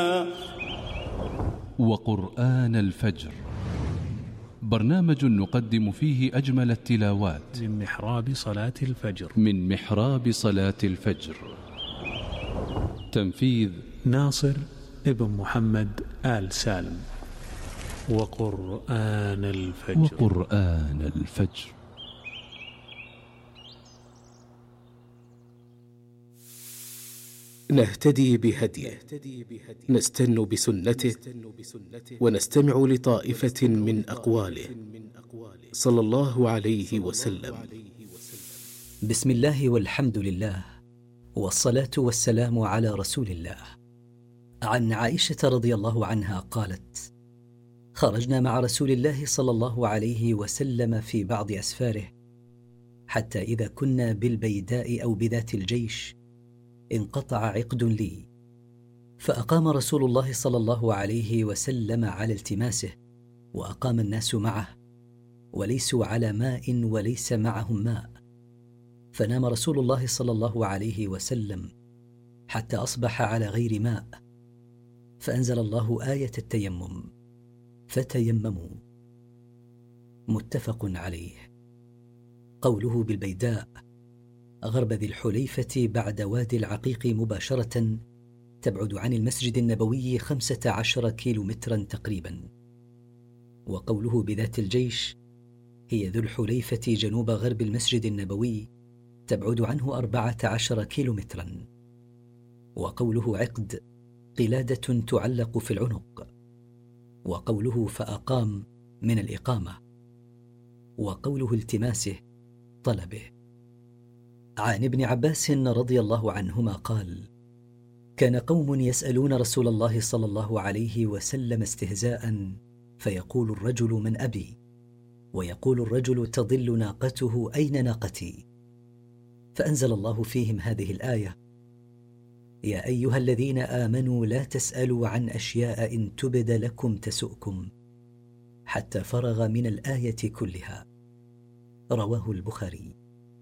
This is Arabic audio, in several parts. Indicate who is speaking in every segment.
Speaker 1: وقرآن الفجر، برنامج نقدم فيه أجمل التلاوات
Speaker 2: من محراب صلاة الفجر.
Speaker 1: تنفيذ
Speaker 2: ناصر ابن محمد آل سالم. وقرآن الفجر.
Speaker 3: نهتدي بهديه، نستن بسنته، ونستمع لطائفة من أقواله صلى الله عليه وسلم.
Speaker 4: بسم الله والحمد لله، والصلاة والسلام على رسول الله. عن عائشة رضي الله عنها قالت: خرجنا مع رسول الله صلى الله عليه وسلم في بعض أسفاره، حتى إذا كنا بالبيداء أو بذات الجيش انقطع عقد لي، فأقام رسول الله صلى الله عليه وسلم على التماسه، وأقام الناس معه، وليسوا على ماء وليس معهم ماء، فنام رسول الله صلى الله عليه وسلم حتى أصبح على غير ماء، فأنزل الله آية التيمم: فتيمموا. متفق عليه. قوله بالبيداء غرب ذي الحليفة بعد وادي العقيق مباشرة، تبعد عن المسجد النبوي 15 كيلومترا تقريبا. وقوله بذات الجيش هي ذو الحليفة جنوب غرب المسجد النبوي، تبعد عنه 14 كيلومترا. وقوله عقد قلادة تعلق في العنق. وقوله فأقام من الإقامة. وقوله التماسه طلبه. عن ابن عباس رضي الله عنهما قال: كان قوم يسألون رسول الله صلى الله عليه وسلم استهزاء، فيقول الرجل: من أبي؟ ويقول الرجل: تضل ناقته، أين ناقتي؟ فأنزل الله فيهم هذه الآية: يا أيها الذين آمنوا لا تسألوا عن أشياء إن تبد لكم تسؤكم، حتى فرغ من الآية كلها. رواه البخاري.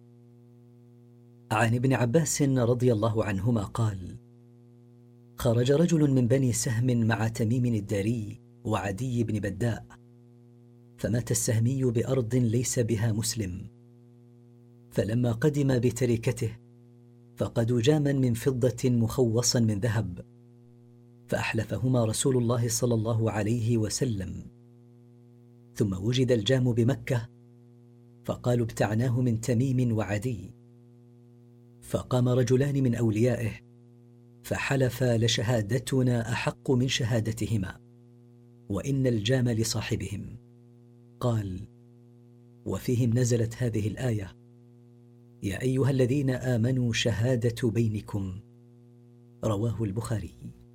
Speaker 4: عن ابن عباس رضي الله عنهما قال: خرج رجل من بني سهم مع تميم الداري وعدي بن بداء، فمات السهمي بأرض ليس بها مسلم، فلما قدم بتركته فقدوا جاما من فضة مخوصا من ذهب، فأحلفهما رسول الله صلى الله عليه وسلم، ثم وجد الجام بمكة، فقالوا: ابتعناه من تميم وعدي. فقام رجلان من أوليائه فحلفا: لشهادتنا أحق من شهادتهما، وإن الجام لصاحبهم. قال: وفيهم نزلت هذه الآية: يا أيها الذين آمنوا شهادة بينكم. رواه البخاري.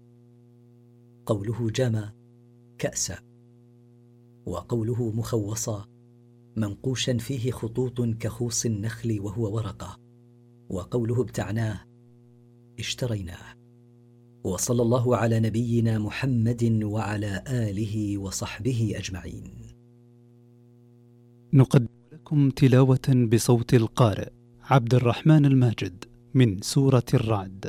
Speaker 4: قوله جام كأسا، وقوله مخوصا منقوشا فيه خطوط كخوص النخل وهو ورقة. وقوله ابتعناه اشتريناه. وصلى الله على نبينا محمد وعلى آله وصحبه أجمعين.
Speaker 5: نقدم لكم تلاوة بصوت القارئ عبد الرحمن الماجد من سورة الرعد.